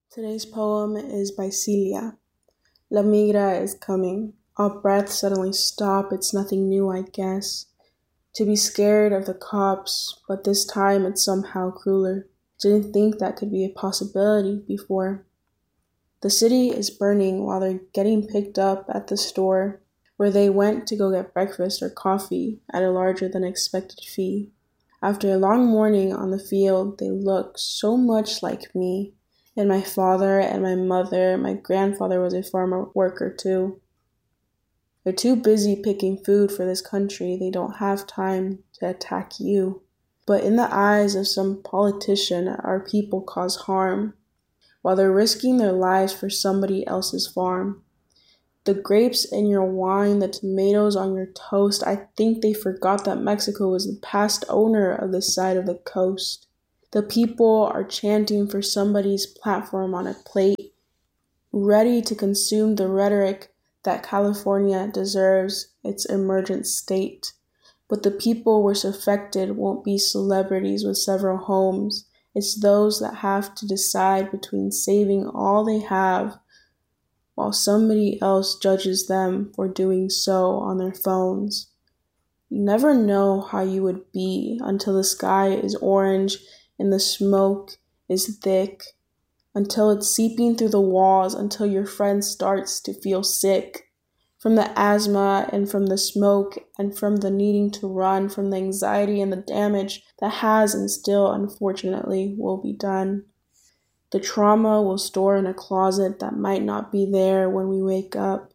Today's poem is by Celia. La migra is coming. Our breath suddenly stop. It's nothing new, I guess. To be scared of the cops, but this time it's somehow crueler. Didn't think that could be a possibility before. The city is burning while they're getting picked up at the store where they went to go get breakfast or coffee at a larger than expected fee. After a long morning on the field, they look so much like me. And my father and my mother, my grandfather was a farmer worker too. They're too busy picking food for this country, they don't have time to attack you. But in the eyes of some politician, our people cause harm, while they're risking their lives for somebody else's farm. The grapes in your wine, the tomatoes on your toast, I think they forgot that Mexico was the past owner of this side of the coast. The people are chanting for somebody's platform on a plate, ready to consume the rhetoric that California deserves its emergent state. But the people worst affected won't be celebrities with several homes. It's those that have to decide between saving all they have while somebody else judges them for doing so on their phones. You never know how you would be until the sky is orange and the smoke is thick, until it's seeping through the walls, until your friend starts to feel sick from the asthma and from the smoke and from the needing to run, from the anxiety and the damage that has and still, unfortunately, will be done. The trauma will store in a closet that might not be there when we wake up.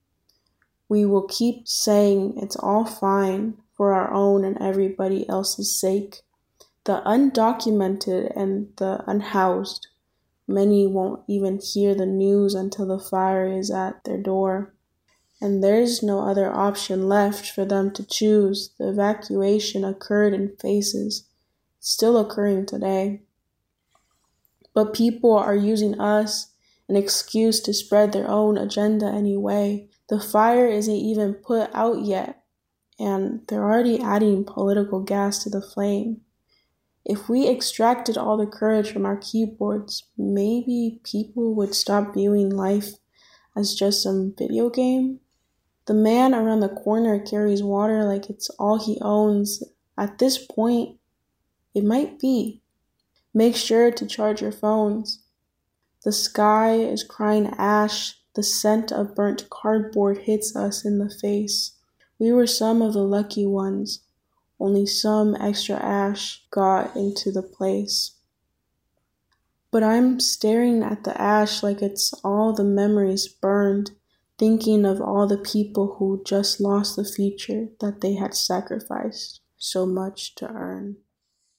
We will keep saying it's all fine for our own and everybody else's sake. The undocumented and the unhoused, many won't even hear the news until the fire is at their door. And there's no other option left for them to choose. The evacuation occurred in phases, still occurring today. But people are using us an excuse to spread their own agenda anyway. The fire isn't even put out yet, and they're already adding political gas to the flame. If we extracted all the courage from our keyboards, maybe people would stop viewing life as just some video game. The man around the corner carries water like it's all he owns. At this point, it might be. Make sure to charge your phones. The sky is crying ash. The scent of burnt cardboard hits us in the face. We were some of the lucky ones. Only some extra ash got into the place. But I'm staring at the ash like it's all the memories burned, thinking of all the people who just lost the future that they had sacrificed so much to earn.